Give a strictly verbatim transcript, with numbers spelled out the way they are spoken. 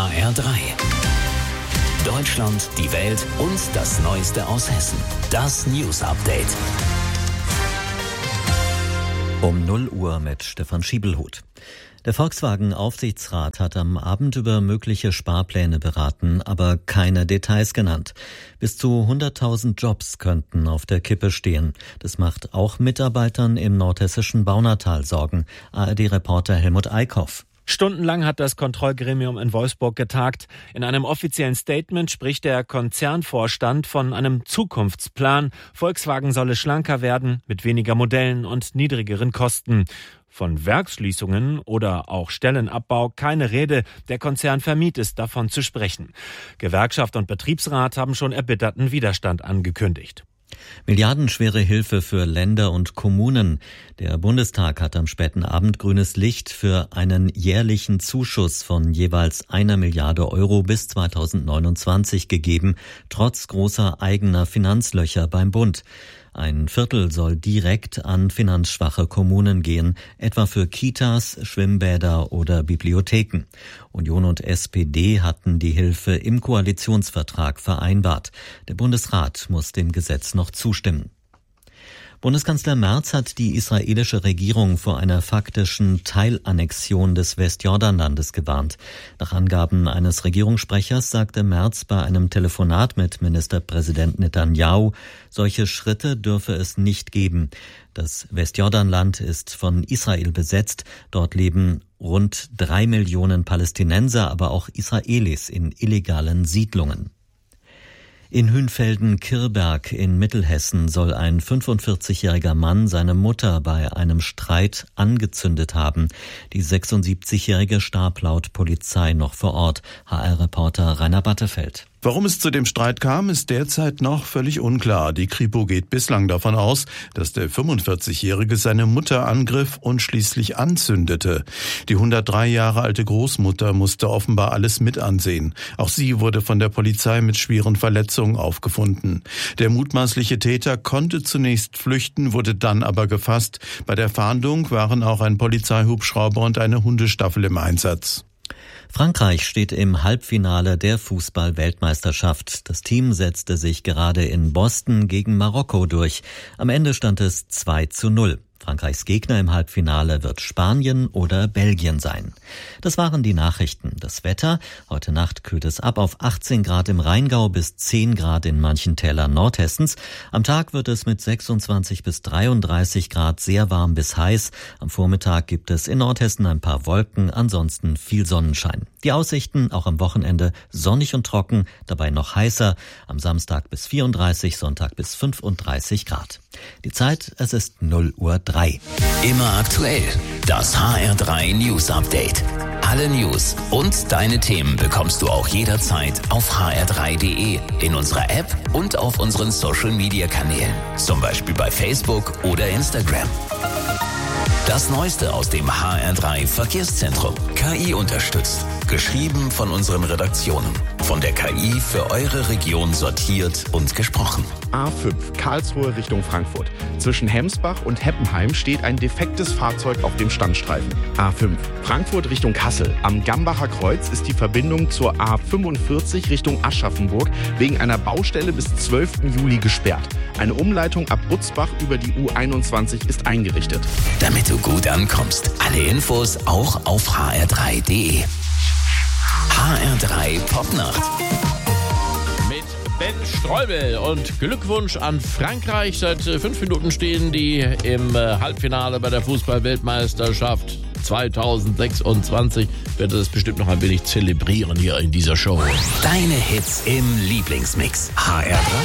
H R drei. Deutschland, die Welt und das Neueste aus Hessen. Das News Update. Um null Uhr mit Stefan Schiebelhut. Der Volkswagen-Aufsichtsrat hat am Abend über mögliche Sparpläne beraten, aber keine Details genannt. Bis zu hunderttausend Jobs könnten auf der Kippe stehen. Das macht auch Mitarbeitern im nordhessischen Baunatal Sorgen. A R D-Reporter Helmut Eickhoff. Stundenlang hat das Kontrollgremium in Wolfsburg getagt. In einem offiziellen Statement spricht der Konzernvorstand von einem Zukunftsplan. Volkswagen solle schlanker werden, mit weniger Modellen und niedrigeren Kosten. Von Werksschließungen oder auch Stellenabbau keine Rede. Der Konzern vermied es, davon zu sprechen. Gewerkschaft und Betriebsrat haben schon erbitterten Widerstand angekündigt. Milliardenschwere Hilfe für Länder und Kommunen. Der Bundestag hat am späten Abend grünes Licht für einen jährlichen Zuschuss von jeweils einer Milliarde Euro bis zweitausendneunundzwanzig gegeben, trotz großer eigener Finanzlöcher beim Bund. Ein Viertel soll direkt an finanzschwache Kommunen gehen, etwa für Kitas, Schwimmbäder oder Bibliotheken. Union und S P D hatten die Hilfe im Koalitionsvertrag vereinbart. Der Bundesrat muss dem Gesetz noch zustimmen. Bundeskanzler Merz hat die israelische Regierung vor einer faktischen Teilannexion des Westjordanlandes gewarnt. Nach Angaben eines Regierungssprechers sagte Merz bei einem Telefonat mit Ministerpräsident Netanyahu, solche Schritte dürfe es nicht geben. Das Westjordanland ist von Israel besetzt. Dort leben rund drei Millionen Palästinenser, aber auch Israelis in illegalen Siedlungen. In Hünfelden-Kirberg in Mittelhessen soll ein fünfundvierzigjähriger Mann seine Mutter bei einem Streit angezündet haben. Die sechsundsiebzigjährige starb laut Polizei noch vor Ort. H R-Reporter Rainer Battefeld. Warum es zu dem Streit kam, ist derzeit noch völlig unklar. Die Kripo geht bislang davon aus, dass der fünfundvierzigjährige seine Mutter angriff und schließlich anzündete. Die hundertdrei Jahre alte Großmutter musste offenbar alles mit ansehen. Auch sie wurde von der Polizei mit schweren Verletzungen aufgefunden. Der mutmaßliche Täter konnte zunächst flüchten, wurde dann aber gefasst. Bei der Fahndung waren auch ein Polizeihubschrauber und eine Hundestaffel im Einsatz. Frankreich steht im Halbfinale der Fußball-Weltmeisterschaft. Das Team setzte sich gerade in Boston gegen Marokko durch. Am Ende stand es zwei zu null. Frankreichs Gegner im Halbfinale wird Spanien oder Belgien sein. Das waren die Nachrichten. Das Wetter: Heute Nacht kühlt es ab auf achtzehn Grad im Rheingau bis zehn Grad in manchen Tälern Nordhessens. Am Tag wird es mit sechsundzwanzig bis dreiunddreißig Grad sehr warm bis heiß. Am Vormittag gibt es in Nordhessen ein paar Wolken, ansonsten viel Sonnenschein. Die Aussichten auch am Wochenende sonnig und trocken, dabei noch heißer. Am Samstag bis vierunddreißig, Sonntag bis fünfunddreißig Grad. Die Zeit: Es ist null Uhr drei. Immer aktuell. Das H R drei News Update. Alle News und deine Themen bekommst du auch jederzeit auf h r drei punkt d e, in unserer App und auf unseren Social Media Kanälen. Zum Beispiel bei Facebook oder Instagram. Das Neueste aus dem H R drei Verkehrszentrum. K I unterstützt. Geschrieben von unseren Redaktionen. Von der K I für eure Region sortiert und gesprochen. A fünf, Karlsruhe Richtung Frankfurt. Zwischen Hemsbach und Heppenheim steht ein defektes Fahrzeug auf dem Standstreifen. A fünf, Frankfurt Richtung Kassel. Am Gambacher Kreuz ist die Verbindung zur A fünfundvierzig Richtung Aschaffenburg wegen einer Baustelle bis zwölften Juli gesperrt. Eine Umleitung ab Butzbach über die U einundzwanzig ist eingerichtet. Damit du gut ankommst. Alle Infos auch auf h r drei punkt d e. H R drei Popnacht. Mit Ben Streubel und Glückwunsch an Frankreich. Seit fünf Minuten stehen die im Halbfinale bei der Fußball-Weltmeisterschaft zweitausendsechsundzwanzig. Ich werde das bestimmt noch ein wenig zelebrieren hier in dieser Show. Deine Hits im Lieblingsmix. H R drei.